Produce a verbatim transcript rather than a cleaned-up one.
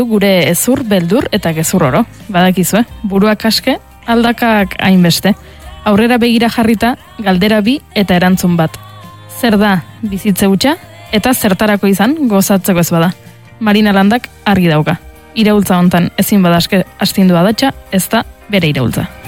Gure ezur, beldur eta gezur oro. Badakizue, buruak aske, aldakak hainbeste. Aurrera begira jarrita, galdera bi eta erantzun bat. Zer da bizitze hutsa eta zertarako izan gozatzeko ez bada. Marina Landak argi dauka. Iraultza hontan ezin badaske astindu adatsa, ez da bere iraultza.